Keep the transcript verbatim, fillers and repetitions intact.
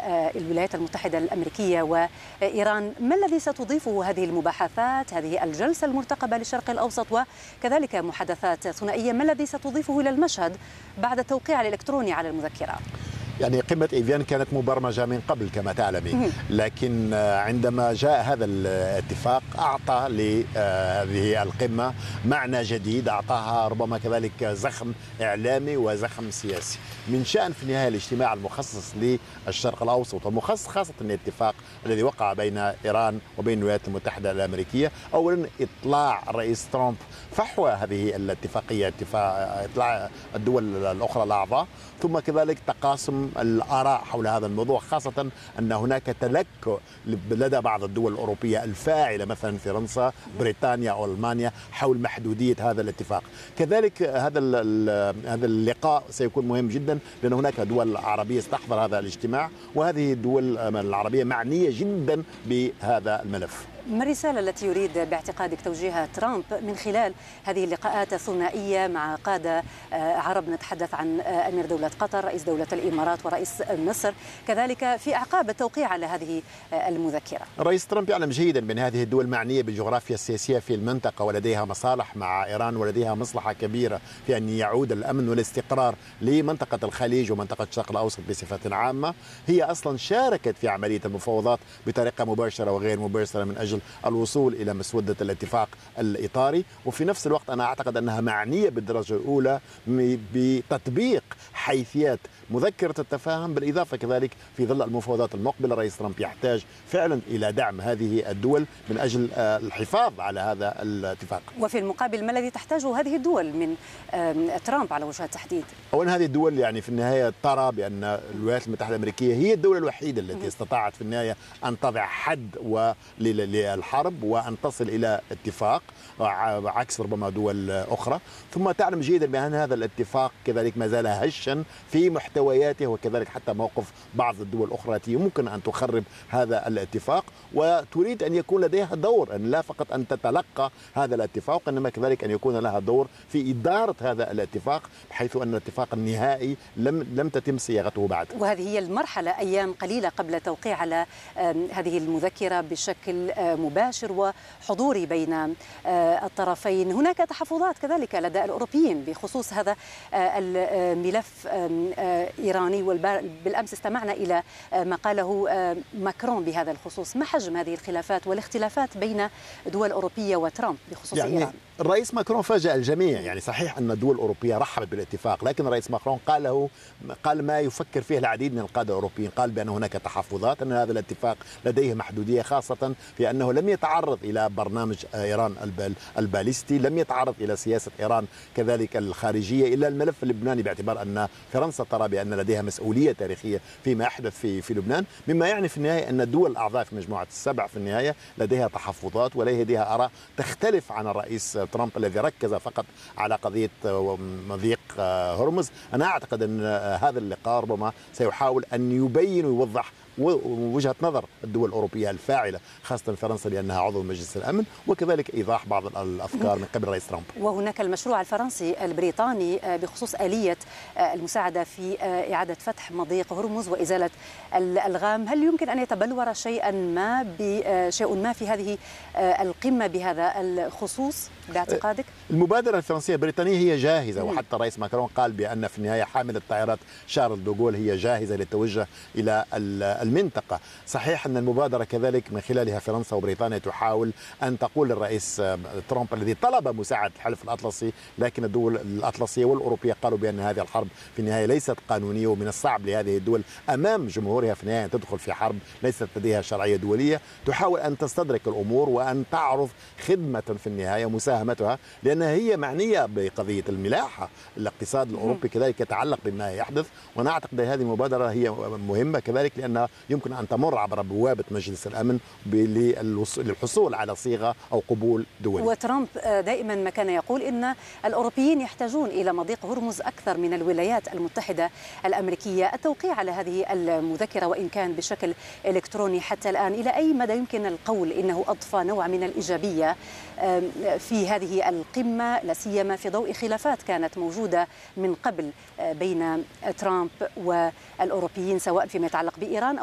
الولايات المتحدة الأمريكية وإيران. ما الذي ستضيفه هذه المباحثات، هذه الجلسة المرتقبة للشرق الأوسط وكذلك محادثات ثنائية، ما الذي ستضيفه إلى المشهد بعد التوقيع الإلكتروني على المذكرة؟ يعني قمة إيفيان كانت مبرمجة من قبل كما تعلمين، لكن عندما جاء هذا الاتفاق أعطى لهذه القمة معنى جديد، أعطاها ربما كذلك زخم إعلامي وزخم سياسي. من شأن في النهاية الاجتماع المخصص للشرق الأوسط ومخصص خاصة الاتفاق الذي وقع بين إيران وبين الولايات المتحدة الأمريكية، أولا إطلاع الرئيس ترامب فحوى هذه الاتفاقية، إطلاع الدول الأخرى الأعضاء، ثم كذلك تقاسم الآراء حول هذا الموضوع، خاصة أن هناك تلكؤ لدى بعض الدول الأوروبية الفاعلة مثلا فرنسا، بريطانيا أو ألمانيا حول محدودية هذا الاتفاق. كذلك هذا هذا اللقاء سيكون مهم جدا لأن هناك دول عربية ستحضر هذا الاجتماع، وهذه الدول العربية معنية جدا بهذا الملف. ما الرسالة التي يريد باعتقادك توجيهها ترامب من خلال هذه اللقاءات الثنائية مع قادة عرب؟ نتحدث عن أمير دولة قطر، رئيس دولة الإمارات، ورئيس مصر، كذلك في أعقاب التوقيع على هذه المذكرة. الرئيس ترامب يعلم جيدا بأن هذه الدول معنية بالجغرافيا السياسية في المنطقة، ولديها مصالح مع إيران، ولديها مصلحة كبيرة في أن يعود الأمن والاستقرار لمنطقة الخليج ومنطقة الشرق الأوسط بصفة عامة. هي أصلا شاركت في عملية المفاوضات بطريقة مباشرة وغير مباشرة من أجل الوصول إلى مسودة الاتفاق الإطاري، وفي نفس الوقت أنا أعتقد أنها معنية بالدرجة الأولى بتطبيق حيثيات مذكرة التفاهم، بالإضافة كذلك في ظل المفاوضات المقبلة رئيس ترامب يحتاج فعلا إلى دعم هذه الدول من أجل الحفاظ على هذا الاتفاق. وفي المقابل ما الذي تحتاجه هذه الدول من ترامب على وجه التحديد؟ أولا هذه الدول يعني في النهاية ترى بأن الولايات المتحدة الأمريكية هي الدولة الوحيدة التي استطاعت في النهاية أن تضع حد للحرب وأن تصل إلى اتفاق عكس ربما دول أخرى. ثم تعلم جيدا بأن هذا الاتفاق كذلك ما زال هشا في محتوياته، وكذلك حتى موقف بعض الدول الأخرى التي يمكن أن تخرب هذا الاتفاق، وتريد أن يكون لديها دور، أن لا فقط أن تتلقى هذا الاتفاق إنما كذلك أن يكون لها دور في إدارة هذا الاتفاق، بحيث أن الاتفاق النهائي لم لم تتم صياغته بعد. وهذه هي المرحلة أيام قليلة قبل التوقيع على هذه المذكرة بشكل مباشر وحضوري بين الطرفين. هناك تحفظات كذلك لدى الأوروبيين بخصوص هذا الملف إيراني، وبالأمس استمعنا إلى ما قاله ماكرون بهذا الخصوص. ما حجم هذه الخلافات والاختلافات بين دول أوروبية وترامب بخصوص يعني إيران؟ الرئيس ماكرون فاجأ الجميع، يعني صحيح أن الدول الأوروبية رحبت بالاتفاق، لكن الرئيس ماكرون قال له قال ما يفكر فيه العديد من القادة الأوروبيين، قال بأن هناك تحفظات، أن هذا الاتفاق لديه محدودية، خاصة في أنه لم يتعرض إلى برنامج إيران الباليستي، لم يتعرض إلى سياسة إيران كذلك الخارجية، إلا الملف اللبناني، باعتبار أن فرنسا ترى بأن لديها مسؤولية تاريخية فيما يحدث في في لبنان، مما يعني في النهاية أن الدول الأعضاء في مجموعة السبع في النهاية لديها تحفظات ولديها آراء تختلف عن الرئيس ترامب الذي ركز فقط على قضية مضيق هرمز. أنا أعتقد أن هذا اللقاء ربما سيحاول أن يبين ويوضح وجهة نظر الدول الأوروبية الفاعلة، خاصة فرنسا لأنها عضو مجلس الأمن، وكذلك إيضاح بعض الأفكار من قبل رئيس ترامب. وهناك المشروع الفرنسي البريطاني بخصوص آلية المساعدة في إعادة فتح مضيق هرمز وإزالة الألغام. هل يمكن أن يتبلور شيئا ما بشيء ما في هذه القمة بهذا الخصوص باعتقادك؟ المبادرة الفرنسية البريطانية هي جاهزة، وحتى الرئيس ماكرون قال بأن في النهاية حاملة الطائرات شارل دوغول هي جاهزة للتوجه إلى المنطقة. صحيح أن المبادرة كذلك من خلالها فرنسا وبريطانيا تحاول أن تقول للرئيس ترامب الذي طلب مساعدة الحلف الأطلسي، لكن الدول الأطلسية والأوروبية قالوا بأن هذه الحرب في النهاية ليست قانونية، ومن الصعب لهذه الدول أمام جمهورها في النهاية أن تدخل في حرب ليست لديها شرعية دولية. تحاول أن تستدرك الأمور وأن تعرض خدمة في النهاية مساهمتها، لأنها هي معنية بقضية الملاحة. الاقتصاد الأوروبي كذلك يتعلق بما يحدث، وأنا أعتقد هذه المبادرة هي مهمة كذلك لأنها يمكن أن تمر عبر بوابة مجلس الأمن للحصول على صيغة أو قبول دولي. وترامب دائما ما كان يقول إن الأوروبيين يحتاجون إلى مضيق هرمز أكثر من الولايات المتحدة الأمريكية. التوقيع على هذه المذكرة وإن كان بشكل إلكتروني حتى الآن، إلى أي مدى يمكن القول إنه أضفى نوع من الإيجابية في هذه القمة، لا سيما في ضوء خلافات كانت موجودة من قبل بين ترامب والأوروبيين سواء فيما يتعلق بإيران